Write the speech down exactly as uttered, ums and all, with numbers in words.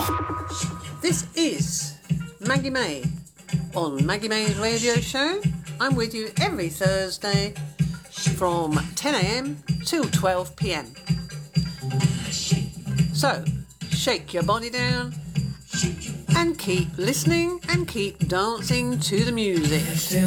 This is Maggie May on Maggie May's radio show. I'm with you every Thursday from ten a.m. till twelve p.m. So, shake your body down and keep listening and keep dancing to the music.